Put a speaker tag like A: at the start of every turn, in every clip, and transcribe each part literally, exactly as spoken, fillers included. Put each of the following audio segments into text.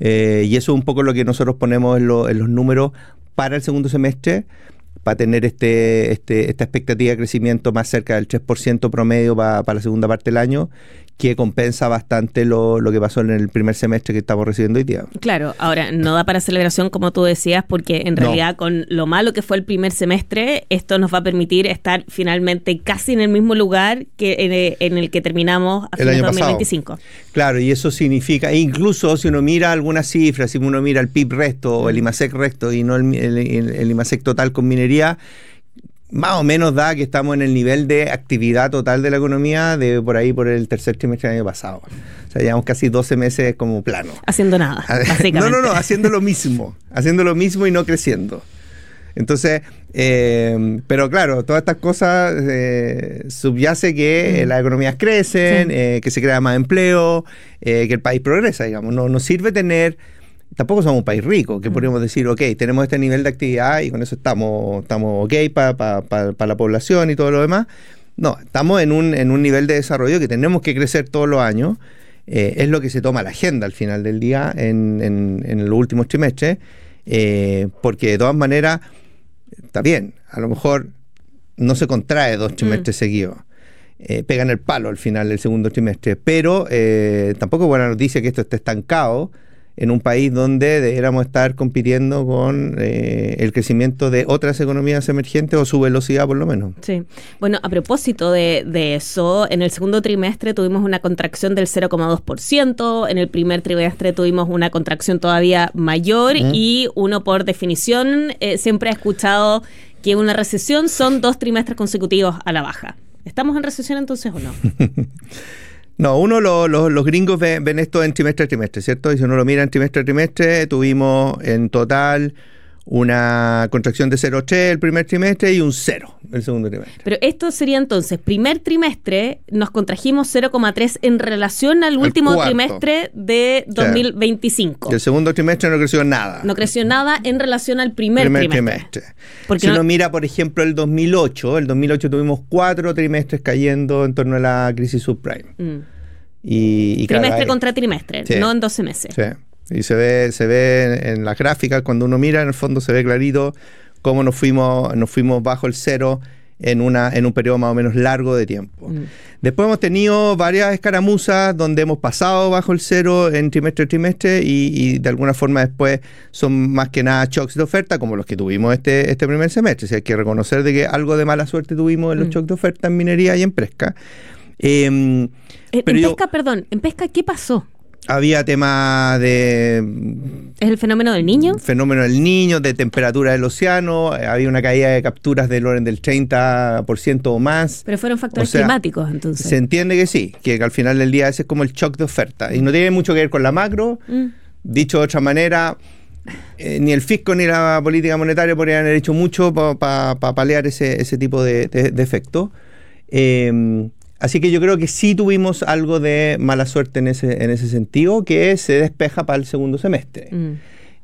A: Eh, y eso es un poco lo que nosotros ponemos en, lo, en los números para el segundo semestre, para tener este, este, esta expectativa de crecimiento más cerca del tres por ciento promedio para, para la segunda parte del año, que compensa bastante lo, lo que pasó en el primer semestre que estamos recibiendo hoy día.
B: Claro, ahora no da para celebración como tú decías, porque en realidad no. Con lo malo que fue el primer semestre, esto nos va a permitir estar finalmente casi en el mismo lugar que en, en el que terminamos a fines de dos mil veinticinco.
A: Claro, y eso significa, e incluso si uno mira algunas cifras, si uno mira el P I B resto o el IMASEC resto y no el, el, el, el IMASEC total con minería, más o menos da que estamos en el nivel de actividad total de la economía de por ahí por el tercer trimestre del año pasado. O sea, llevamos casi doce meses como plano.
B: Haciendo nada, básicamente.
A: No, no, no, haciendo lo mismo. Haciendo lo mismo y no creciendo. Entonces, eh, pero claro, todas estas cosas eh, subyace que eh, las economías crecen, sí. eh, que se crea más empleo, eh, que el país progresa, digamos. No nos sirve tener... Tampoco somos un país rico, que podríamos decir, ok, tenemos este nivel de actividad y con eso estamos, estamos ok para pa, pa, pa la población y todo lo demás. No, estamos en un, en un nivel de desarrollo que tenemos que crecer todos los años. Eh, es lo que se toma la agenda al final del día en, en, en los últimos trimestres, eh, porque de todas maneras, está bien, a lo mejor no se contrae dos trimestres mm. seguidos. Eh, pegan el palo al final del segundo trimestre, pero eh, tampoco es buena noticia que esto esté estancado en un país donde deberíamos estar compitiendo con eh, el crecimiento de otras economías emergentes o su velocidad por lo menos.
B: Sí. Bueno, a propósito de, de eso, en el segundo trimestre tuvimos una contracción del cero coma dos por ciento, en el primer trimestre tuvimos una contracción todavía mayor mm. y uno por definición eh, siempre ha escuchado que una recesión son dos trimestres consecutivos a la baja. ¿Estamos en recesión entonces o no?
A: No, uno, lo, lo, los gringos ven, ven esto en trimestre a trimestre, ¿cierto? Y si uno lo mira en trimestre a trimestre, tuvimos en total una contracción de cero coma tres el primer trimestre y un cero el segundo trimestre.
B: Pero esto sería entonces, primer trimestre nos contrajimos cero coma tres en relación al último
A: cuarto.
B: trimestre de dos mil veinticinco.
A: Y el segundo trimestre no creció nada.
B: No creció nada en relación al primer,
A: primer
B: trimestre.
A: trimestre. Si no... uno mira, por ejemplo, el dos mil ocho, el dos mil ocho tuvimos cuatro trimestres cayendo en torno a la crisis subprime. Mm. Y, y
B: trimestre
A: claro,
B: contra trimestre, sí. No en doce meses.
A: Sí. Y se ve, se ve en, en las gráficas, cuando uno mira, en el fondo se ve clarito cómo nos fuimos, nos fuimos bajo el cero en, una, en un periodo más o menos largo de tiempo. Mm. Después hemos tenido varias escaramuzas donde hemos pasado bajo el cero en trimestre a trimestre y, y de alguna forma después son más que nada shocks de oferta, como los que tuvimos este, este primer semestre. O sea, hay que reconocer de que algo de mala suerte tuvimos en los mm. shocks de oferta en minería y en pesca. Eh,
B: en en yo, pesca, perdón, en pesca, ¿qué pasó?
A: Había tema de...
B: ¿Es el fenómeno del Niño?
A: Fenómeno del Niño, de temperatura del océano, había una caída de capturas del orden del treinta por ciento o más.
B: Pero fueron factores
A: o sea,
B: climáticos, entonces.
A: Se entiende que sí, que al final del día ese es como el shock de oferta. Y no tiene mucho que ver con la macro. Mm. Dicho de otra manera, eh, ni el fisco ni la política monetaria podrían haber hecho mucho para pa, pa paliar ese, ese tipo de, de, de efecto. Eh, Así que yo creo que sí tuvimos algo de mala suerte en ese, en ese sentido, que se despeja para el segundo semestre. Mm.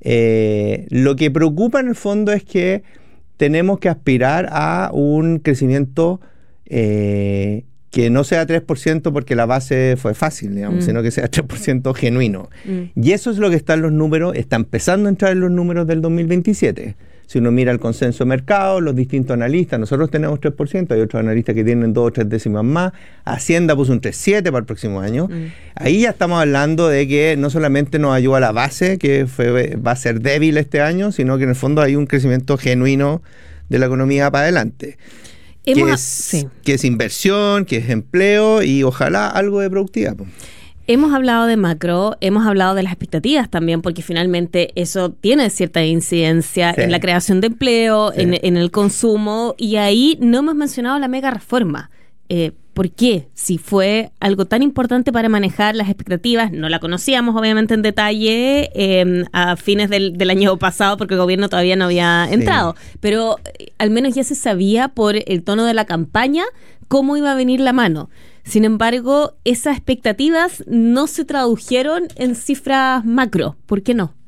A: Eh, lo que preocupa en el fondo es que tenemos que aspirar a un crecimiento eh, que no sea tres por ciento porque la base fue fácil, digamos, mm. sino que sea tres por ciento genuino. Mm. Y eso es lo que está en los números, está empezando a entrar en los números del dos mil veintisiete. Si uno mira el consenso de mercado, los distintos analistas, nosotros tenemos tres por ciento, hay otros analistas que tienen dos o tres décimas más, Hacienda puso un tres coma siete para el próximo año. Mm. Ahí ya estamos hablando de que no solamente nos ayuda la base, que fue, va a ser débil este año, sino que en el fondo hay un crecimiento genuino de la economía para adelante. Que es, sí. que es inversión, que es empleo y ojalá algo de productividad.
B: Hemos hablado de macro, hemos hablado de las expectativas también, porque finalmente eso tiene cierta incidencia sí. en la creación de empleo, sí. en, en el consumo, y ahí no hemos mencionado la mega reforma. Eh, ¿Por qué? Si fue algo tan importante para manejar las expectativas, no la conocíamos obviamente en detalle eh, a fines del, del año pasado porque el gobierno todavía no había entrado, sí. pero eh, al menos ya se sabía por el tono de la campaña cómo iba a venir la mano. Sin embargo, esas expectativas no se tradujeron en cifras macro. ¿Por qué no?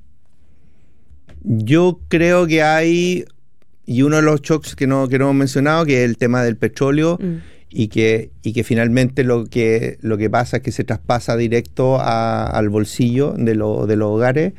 A: Yo creo que hay, y uno de los shocks que no, que no hemos mencionado, que es el tema del petróleo, mm. y, que, y que finalmente lo que, lo que pasa es que se traspasa directo a, al bolsillo de, lo, de los hogares.